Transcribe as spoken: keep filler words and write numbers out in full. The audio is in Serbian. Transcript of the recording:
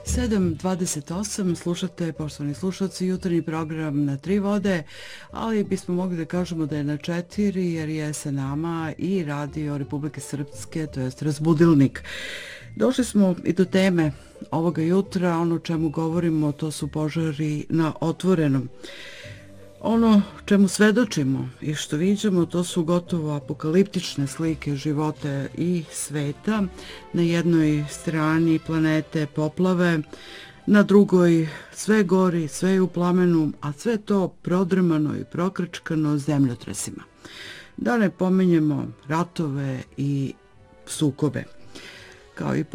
sedam dvadeset osam, slušate, poštovani slušalci, jutarnji program na tri vode, ali bismo mogli da kažemo da je na četiri, jer je sa nama i radio Republike Srpske, to jest Razbudilnik. Došli smo i do teme ovoga jutra, ono o čemu govorimo, to su požari na otvorenom. Ono čemu svedočimo i što viđamo, to su gotovo apokaliptične slike života i sveta. Na jednoj strani planete poplave, na drugoj sve gori, sve je u plamenu, a sve to prodrmano i prokrčkano zemljotresima. Da ne pominjemo ratove i sukobe. Kao i